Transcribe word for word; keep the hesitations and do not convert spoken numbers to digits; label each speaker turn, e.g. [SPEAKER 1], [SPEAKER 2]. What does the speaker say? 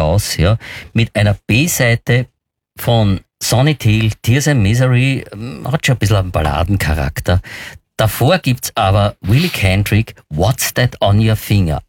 [SPEAKER 1] heraus, ja, mit einer B-Seite von Sonny Thiel, Tears and Misery, hat schon ein bisschen einen Balladencharakter. Davor gibt's aber Willie Kendrick, What's That on Your Finger?